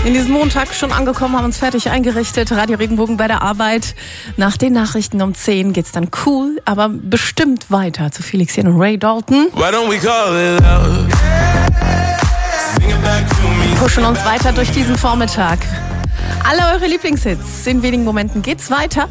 In diesem Montag schon angekommen, haben uns fertig eingerichtet. Radio Regenbogen bei der Arbeit. Nach den Nachrichten um 10 geht's dann cool, aber bestimmt weiter zu Felix Jähn und Ray Dalton. Pushen uns weiter durch diesen Vormittag. Alle eure Lieblingshits. In wenigen Momenten geht's weiter.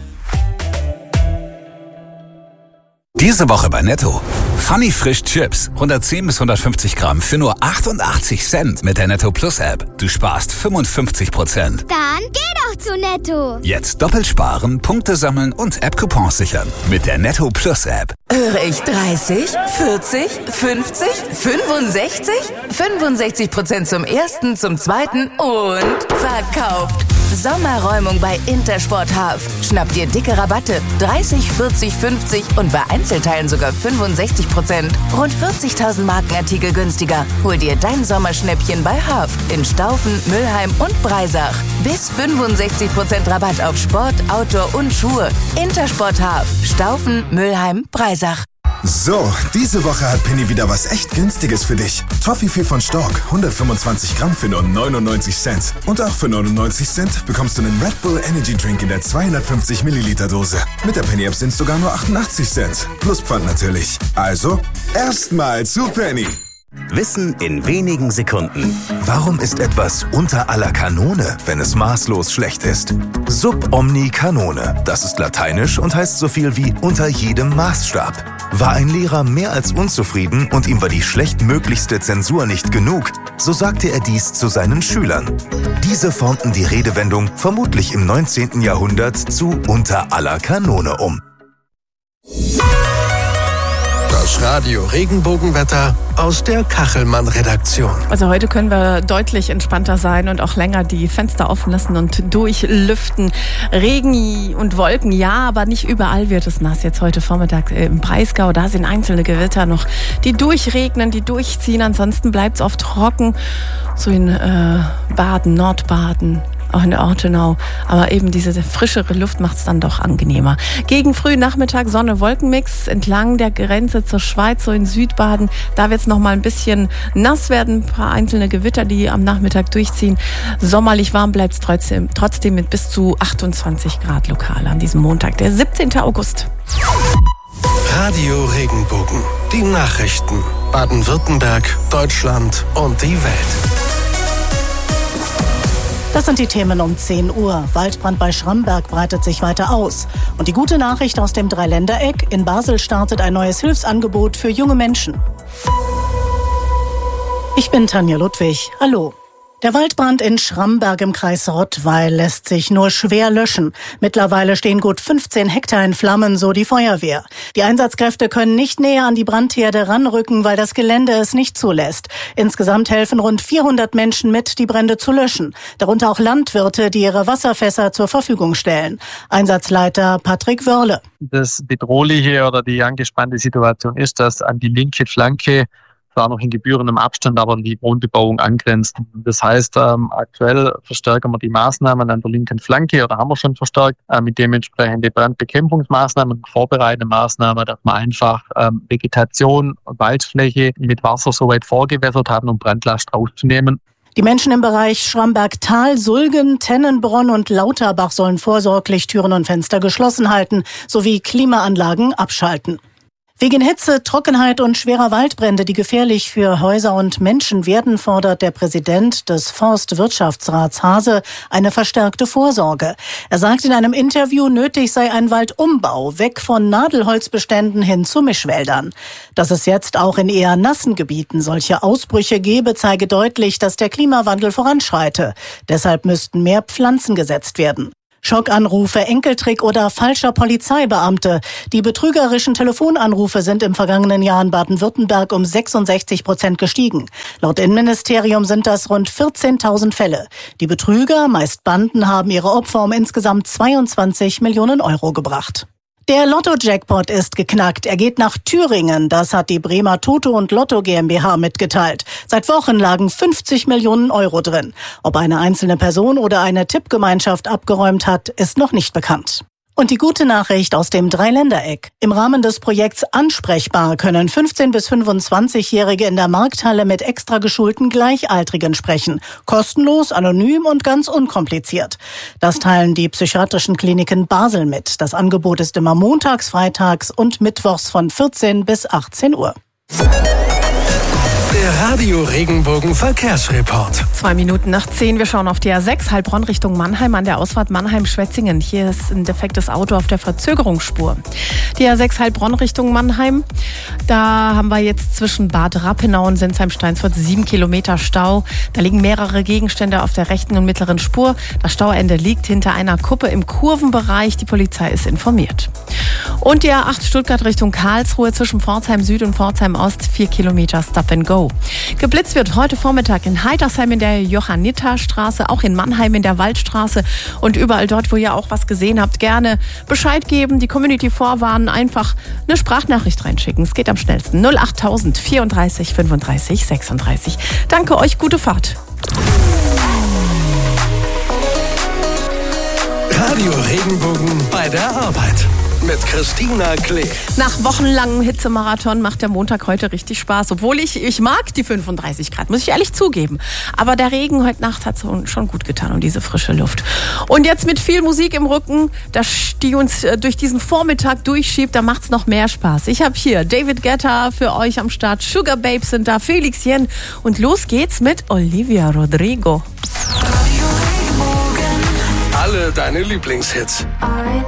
Diese Woche bei Netto. Funny Frisch Chips. 110 bis 150 Gramm für nur 88 Cent mit der Netto Plus App. Du sparst 55%. Dann geh doch zu Netto. Jetzt doppelt sparen, Punkte sammeln und App-Coupons sichern. Mit der Netto Plus App. Höre ich 30, 40, 50, 65? 65% zum ersten, zum zweiten und verkauft. Sommerräumung bei Intersport Half. Schnapp dir dicke Rabatte. 30, 40, 50 und bei Einzelteilen sogar 65%. Rund 40.000 Markenartikel günstiger. Hol dir dein Sommerschnäppchen bei Half in Staufen, Mülheim und Breisach. Bis 65% Rabatt auf Sport, Outdoor und Schuhe. Intersport Half. Staufen, Mülheim, Breisach. So, diese Woche hat Penny wieder was echt Günstiges für dich. Toffifee von Stork, 125 Gramm für nur 99 Cent. Und auch für 99 Cent bekommst du einen Red Bull Energy Drink in der 250 Milliliter Dose. Mit der Penny App sind es sogar nur 88 Cent. Plus Pfand natürlich. Also, erstmal zu Penny. Wissen in wenigen Sekunden. Warum ist etwas unter aller Kanone, wenn es maßlos schlecht ist? Sub omni canone, das ist lateinisch und heißt so viel wie unter jedem Maßstab. War ein Lehrer mehr als unzufrieden und ihm war die schlechtmöglichste Zensur nicht genug, so sagte er dies zu seinen Schülern. Diese formten die Redewendung vermutlich im 19. Jahrhundert zu unter aller Kanone um. Das Radio Regenbogenwetter aus der Kachelmann-Redaktion. Also heute können wir deutlich entspannter sein und auch länger die Fenster offen lassen und durchlüften. Regen und Wolken, ja, aber nicht überall wird es nass. Jetzt heute Vormittag im Breisgau, da sind einzelne Gewitter noch, die durchregnen, die durchziehen. Ansonsten bleibt es oft trocken, so in Baden, Nordbaden, auch in der Ortenau. Aber eben diese frischere Luft macht es dann doch angenehmer. Gegen frühen Nachmittag Sonne-Wolkenmix entlang der Grenze zur Schweiz, so in Südbaden. Da wird es noch mal ein bisschen nass werden. Ein paar einzelne Gewitter, die am Nachmittag durchziehen. Sommerlich warm bleibt es trotzdem mit bis zu 28 Grad lokal an diesem Montag, der 17. August. Radio Regenbogen. Die Nachrichten. Baden-Württemberg, Deutschland und die Welt. Das sind die Themen um 10 Uhr. Waldbrand bei Schramberg breitet sich weiter aus. Und die gute Nachricht aus dem Dreiländereck: In Basel startet ein neues Hilfsangebot für junge Menschen. Ich bin Tanja Ludwig. Hallo. Der Waldbrand in Schramberg im Kreis Rottweil lässt sich nur schwer löschen. Mittlerweile stehen gut 15 Hektar in Flammen, so die Feuerwehr. Die Einsatzkräfte können nicht näher an die Brandherde ranrücken, weil das Gelände es nicht zulässt. Insgesamt helfen rund 400 Menschen mit, die Brände zu löschen. Darunter auch Landwirte, die ihre Wasserfässer zur Verfügung stellen. Einsatzleiter Patrick Wörle. Das Bedrohliche oder die angespannte Situation ist, dass an die linke Flanke zwar noch in gebührendem Abstand, aber die Wohnbebauung angrenzt. Das heißt, aktuell verstärken wir die Maßnahmen an der linken Flanke oder haben wir schon verstärkt mit dementsprechende Brandbekämpfungsmaßnahmen und vorbereitende Maßnahmen, dass wir einfach Vegetation, Waldfläche mit Wasser soweit vorgewässert haben, um Brandlast rauszunehmen. Die Menschen im Bereich Schramberg-Tal, Sulgen, Tennenbronn und Lauterbach sollen vorsorglich Türen und Fenster geschlossen halten sowie Klimaanlagen abschalten. Wegen Hitze, Trockenheit und schwerer Waldbrände, die gefährlich für Häuser und Menschen werden, fordert der Präsident des Forstwirtschaftsrats Hase eine verstärkte Vorsorge. Er sagt in einem Interview, nötig sei ein Waldumbau, weg von Nadelholzbeständen hin zu Mischwäldern. Dass es jetzt auch in eher nassen Gebieten solche Ausbrüche gebe, zeige deutlich, dass der Klimawandel voranschreite. Deshalb müssten mehr Pflanzen gesetzt werden. Schockanrufe, Enkeltrick oder falscher Polizeibeamte. Die betrügerischen Telefonanrufe sind im vergangenen Jahr in Baden-Württemberg um 66% gestiegen. Laut Innenministerium sind das rund 14.000 Fälle. Die Betrüger, meist Banden, haben ihre Opfer um insgesamt 22 Millionen Euro gebracht. Der Lotto-Jackpot ist geknackt. Er geht nach Thüringen. Das hat die Bremer Toto und Lotto GmbH mitgeteilt. Seit Wochen lagen 50 Millionen Euro drin. Ob eine einzelne Person oder eine Tippgemeinschaft abgeräumt hat, ist noch nicht bekannt. Und die gute Nachricht aus dem Dreiländereck. Im Rahmen des Projekts Ansprechbar können 15- bis 25-Jährige in der Markthalle mit extra geschulten Gleichaltrigen sprechen. Kostenlos, anonym und ganz unkompliziert. Das teilen die psychiatrischen Kliniken Basel mit. Das Angebot ist immer montags, freitags und mittwochs von 14 bis 18 Uhr. Der Radio Regenbogen Verkehrsreport. 9:02. Wir schauen auf die A6 Heilbronn Richtung Mannheim an der Ausfahrt Mannheim-Schwetzingen. Hier ist ein defektes Auto auf der Verzögerungsspur. Die A6 Heilbronn Richtung Mannheim. Da haben wir jetzt zwischen Bad Rappenau und Sinsheim-Steinsfurt 7 Kilometer Stau. Da liegen mehrere Gegenstände auf der rechten und mittleren Spur. Das Stauende liegt hinter einer Kuppe im Kurvenbereich. Die Polizei ist informiert. Und die A8 Stuttgart Richtung Karlsruhe zwischen Pforzheim Süd und Pforzheim Ost 4 Kilometer Stop and Go. Geblitzt wird heute Vormittag in Heitersheim in der Johanniterstraße, auch in Mannheim in der Waldstraße und überall dort, wo ihr auch was gesehen habt, gerne Bescheid geben, die Community vorwarnen, einfach eine Sprachnachricht reinschicken. Es geht am schnellsten. 08000 34 35 36. Danke euch, gute Fahrt. Radio Regenbogen bei der Arbeit. Mit Christina Klee. Nach wochenlangem Hitzemarathon macht der Montag heute richtig Spaß. Obwohl ich mag die 35 Grad, muss ich ehrlich zugeben. Aber der Regen heute Nacht hat schon gut getan und diese frische Luft. Und jetzt mit viel Musik im Rücken, die uns durch diesen Vormittag durchschiebt, da macht's noch mehr Spaß. Ich habe hier David Guetta für euch am Start, Sugar Babes sind da, Felix Jen und los geht's mit Olivia Rodrigo. Alle deine Lieblingshits.